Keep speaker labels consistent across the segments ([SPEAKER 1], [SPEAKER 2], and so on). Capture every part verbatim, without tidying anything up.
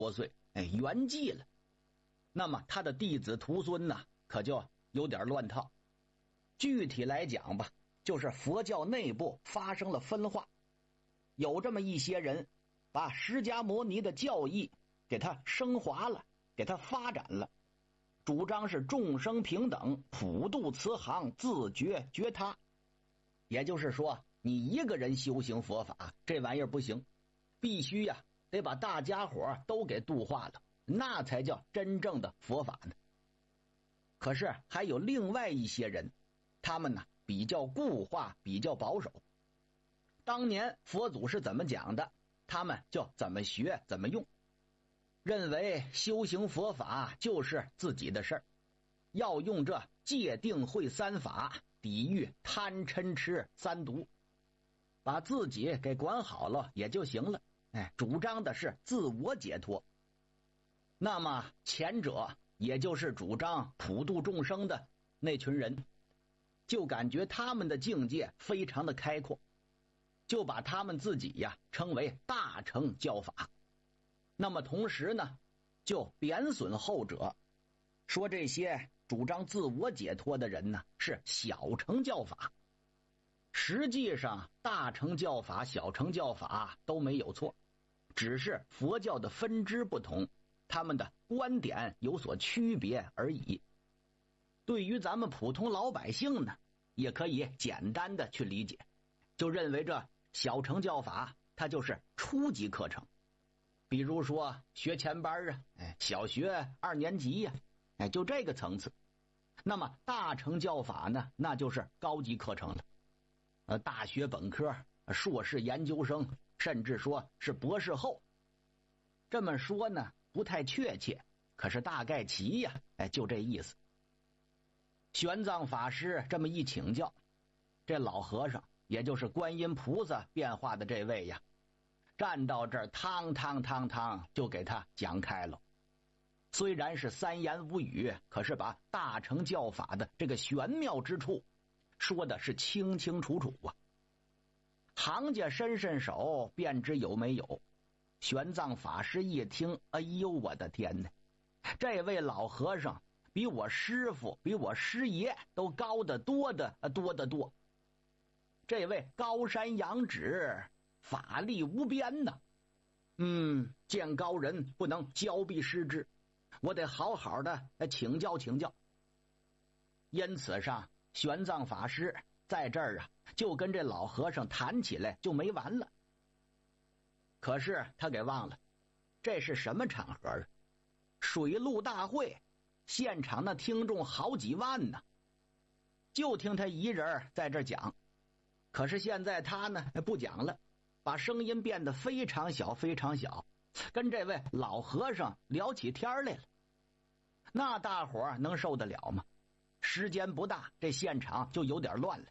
[SPEAKER 1] 多岁，哎，圆寂了。那么他的弟子徒孙呢，可就有点乱套。具体来讲吧，就是佛教内部发生了分化，有这么一些人把释迦牟尼的教义给他升华了，给他发展了，主张是众生平等，普度慈航，自觉觉他。也就是说，你一个人修行佛法这玩意儿不行，必须呀得把大家伙都给度化了，那才叫真正的佛法呢。可是还有另外一些人，他们呢比较固化，比较保守。当年佛祖是怎么讲的，他们就怎么学怎么用，认为修行佛法就是自己的事儿，要用这戒定慧三法抵御贪嗔痴三毒，把自己给管好了也就行了。哎，主张的是自我解脱。那么前者也就是主张普度众生的那群人，就感觉他们的境界非常的开阔，就把他们自己呀称为大乘教法。那么同时呢，就贬损后者，说这些主张自我解脱的人呢是小乘教法。实际上大乘教法小乘教法都没有错，只是佛教的分支不同，他们的观点有所区别而已。对于咱们普通老百姓呢，也可以简单的去理解，就认为这小乘教法它就是初级课程，比如说学前班啊，哎，小学二年级呀、啊，哎，就这个层次。那么大乘教法呢，那就是高级课程了，呃，大学本科、硕士研究生，甚至说是博士后。这么说呢不太确切，可是大概齐呀，哎，就这意思。玄奘法师这么一请教，这老和尚也就是观音菩萨变化的这位呀，站到这儿汤汤汤汤就给他讲开了。虽然是三言五语，可是把大乘教法的这个玄妙之处说的是清清楚楚啊。行家伸伸手便知有没有。玄奘法师一听，哎呦我的天哪，这位老和尚比我师父比我师爷都高得多的多得多，这位高山仰止，法力无边呐。嗯，见高人不能骄避失之，我得好好的请教请教。因此上玄奘法师在这儿啊，就跟这老和尚谈起来就没完了。可是他给忘了，这是什么场合啊？水陆大会，现场那听众好几万呢，就听他一人在这讲。可是现在他呢不讲了，把声音变得非常小非常小，跟这位老和尚聊起天来了。那大伙能受得了吗？时间不大，这现场就有点乱了。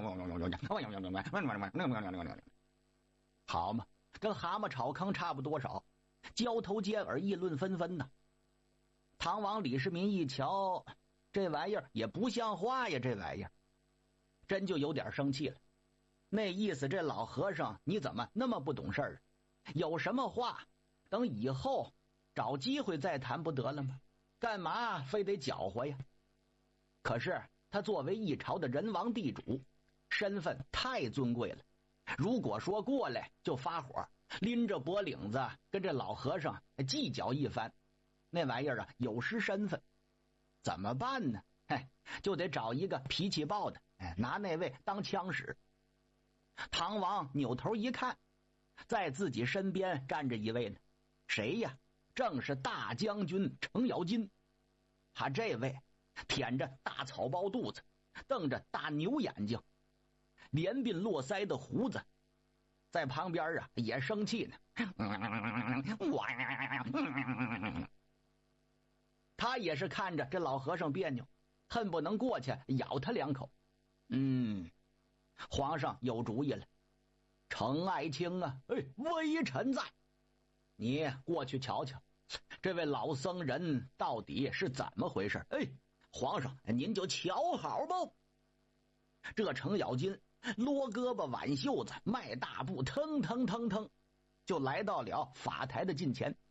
[SPEAKER 1] 好嘛，跟蛤蟆炒坑差不多少，交头接耳，议论纷纷呢。唐王李世民一瞧，这玩意儿也不像话呀，这玩意儿真就有点生气了。那意思，这老和尚你怎么那么不懂事儿？有什么话等以后找机会再谈不得了吗？干嘛非得搅和呀？可是他作为一朝的人王地主，身份太尊贵了，如果说过来就发火，拎着脖领子跟这老和尚计较一番，那玩意儿啊有失身份。怎么办呢？嘿，就得找一个脾气暴的，哎，拿那位当枪使。唐王扭头一看，在自己身边站着一位呢，谁呀？正是大将军程咬金。他这位舔着大草包肚子，瞪着大牛眼睛，连鬓络腮的胡子，在旁边啊也生气呢。他也是看着这老和尚别扭，恨不能过去咬他两口。嗯，皇上有主意了。程爱卿啊，哎，微臣在，你过去瞧瞧，这位老僧人到底是怎么回事？哎，皇上您就瞧好吧。这程咬金撸胳膊挽袖子，迈大步，腾腾腾腾就来到了法台的近前。